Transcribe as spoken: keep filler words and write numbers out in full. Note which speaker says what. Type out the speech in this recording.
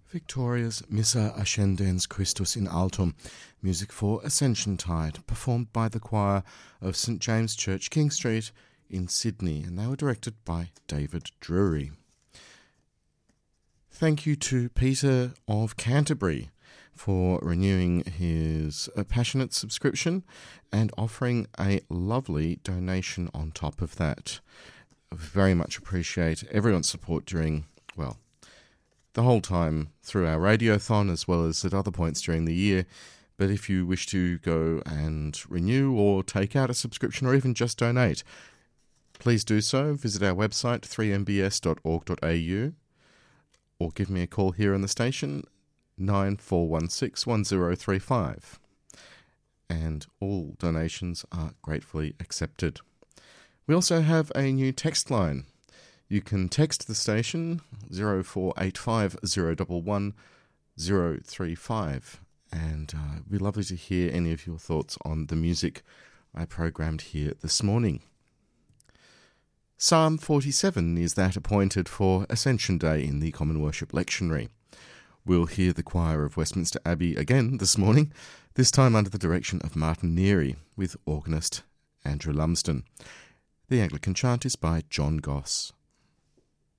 Speaker 1: Victoria's Missa Ascendens Christus in Altum, music for Ascension Tide, performed by the choir of St James Church, King Street in Sydney, and they were directed by David Drury. Thank you to Peter of Canterbury for renewing his uh, passionate subscription and offering a lovely donation on top of that. I very much appreciate everyone's support during, well, the whole time through our radiothon as well as at other points during the year. But if you wish to go and renew or take out a subscription or even just donate, please do so. Visit our website three m b s dot org dot a u or give me a call here on the station nine four one six one zero three five. And all donations are gratefully accepted. We also have a new text line. You can text the station zero four eight five zero one one zero three five, and uh, it'd be lovely to hear any of your thoughts on the music I programmed here this morning. Psalm forty-seven is that appointed for Ascension Day in the Common Worship Lectionary. We'll hear the choir of Westminster Abbey again this morning, this time under the direction of Martin Neary with organist Andrew Lumsden. The Anglican chant is by John Goss.